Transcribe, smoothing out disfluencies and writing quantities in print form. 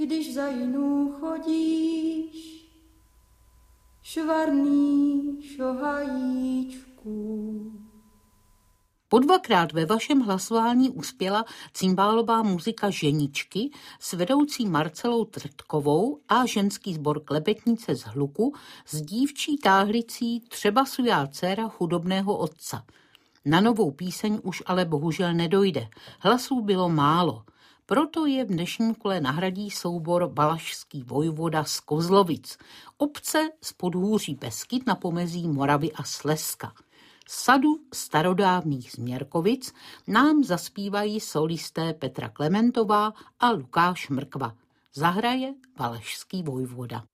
když za jinou chodíš, švarný šohajíčku. Po dvakrát ve vašem hlasování uspěla cimbálová muzika Ženičky s vedoucí Marcelou Trtkovou a ženský sbor Klepetnice z Hluku s dívčí táhlicí Třeba su já dcera chudobného otce. Na novou píseň už ale bohužel nedojde. Hlasů bylo málo. Proto je v dnešním kole nahradí soubor Valašský vojvoda z Kozlovic, obce z podhůří Beskyd na pomezí Moravy a Slezska. Sadu starodávných Změrkovic nám zaspívají solisté Petra Klementová a Lukáš Mrkva. Zahraje Valašský vojvoda.